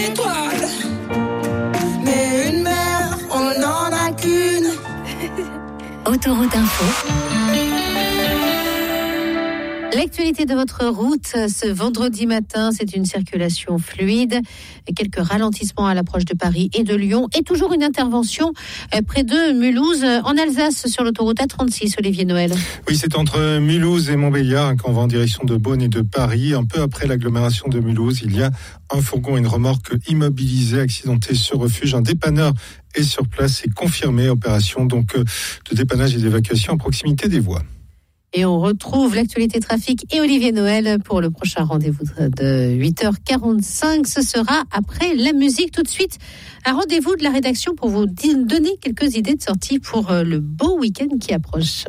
étoile. Mais une mer, on n'en a qu'une. Autoroute Info. L'actualité de votre route ce vendredi matin, c'est une circulation fluide, quelques ralentissements à l'approche de Paris et de Lyon et toujours une intervention près de Mulhouse en Alsace sur l'autoroute A36, Olivier Noël. Oui, c'est entre Mulhouse et Montbéliard qu'on va en direction de Beaune et de Paris. Un peu après l'agglomération de Mulhouse, il y a un fourgon et une remorque immobilisés, accidentés sur refuge. Un dépanneur est sur place et confirmé. Opération donc de dépannage et d'évacuation à proximité des voies. Et on retrouve l'actualité trafic et Olivier Noël pour le prochain rendez-vous de 8h45. Ce sera après la musique. Tout de suite, un rendez-vous de la rédaction pour vous donner quelques idées de sortie pour le beau week-end qui approche.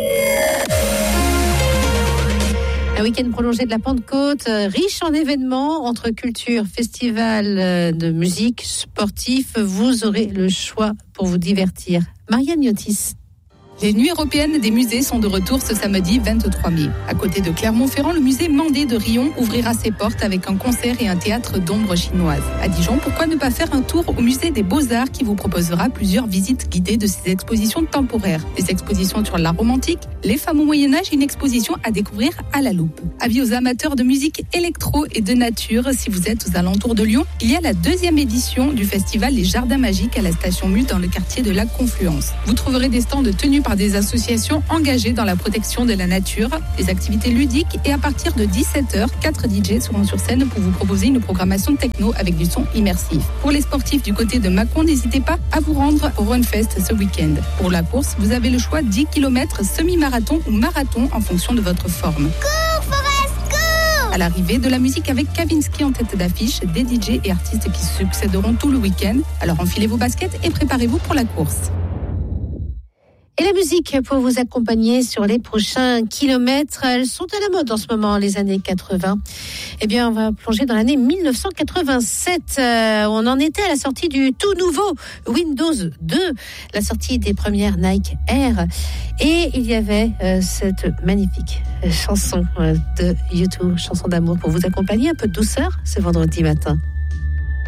Un week-end prolongé de la Pentecôte, riche en événements entre culture, festival de musique, sportif. Vous aurez le choix pour vous divertir. Marianne Yotis. Les nuits européennes des musées sont de retour ce samedi 23 mai. À côté de Clermont-Ferrand, le musée Mandé de Riom ouvrira ses portes avec un concert et un théâtre d'ombre chinoise. À Dijon, pourquoi ne pas faire un tour au musée des Beaux-Arts qui vous proposera plusieurs visites guidées de ses expositions temporaires. Des expositions sur l'art romantique, les femmes au Moyen-Âge et une exposition à découvrir à la loupe. Avis aux amateurs de musique électro et de nature, si vous êtes aux alentours de Lyon, il y a la 2e édition du festival Les Jardins Magiques à la station Mue dans le quartier de la Confluence. Vous trouverez des stands tenus par des associations engagées dans la protection de la nature, des activités ludiques et à partir de 17h, 4 DJ seront sur scène pour vous proposer une programmation techno avec du son immersif. Pour les sportifs du côté de Mâcon, n'hésitez pas à vous rendre au Runfest ce week-end. Pour la course, vous avez le choix 10 km, semi-marathon ou marathon en fonction de votre forme. Cours, Forest, cours! À l'arrivée, de la musique avec Kavinsky en tête d'affiche, des DJ et artistes qui succéderont tout le week-end. Alors enfilez vos baskets et préparez-vous pour la course. Et la musique pour vous accompagner sur les prochains kilomètres, elles sont à la mode en ce moment, les années 80. Eh bien, on va plonger dans l'année 1987. On en était à la sortie du tout nouveau Windows 2, la sortie des premières Nike Air. Et il y avait cette magnifique chanson de U2, chanson d'amour pour vous accompagner, un peu de douceur ce vendredi matin.